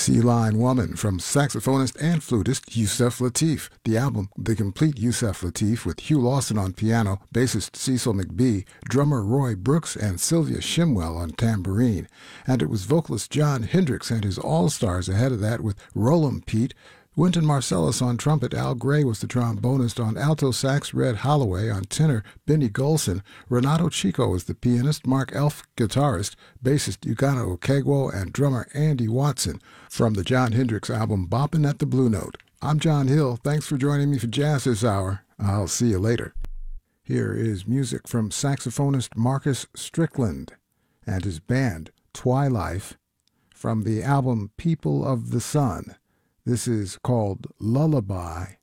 Sea Lion Woman from saxophonist and flutist Yusef Lateef. The album, The Complete Yusef Lateef, with Hugh Lawson on piano, bassist Cecil McBee, drummer Roy Brooks, and Sylvia Shimwell on tambourine. And it was vocalist John Hendricks and his all-stars ahead of that with Roland Pete, Wynton Marsalis on trumpet, Al Gray was the trombonist on alto sax, Red Holloway on tenor, Benny Golson, Renato Chico was the pianist, Mark Elf guitarist, bassist Ugano Okegwo, and drummer Andy Watson from the John Hendricks album Boppin' at the Blue Note. I'm John Hill. Thanks for joining me for Jazz this hour. I'll see you later. Here is music from saxophonist Marcus Strickland and his band Twilife from the album People of the Sun. This is called Lullaby.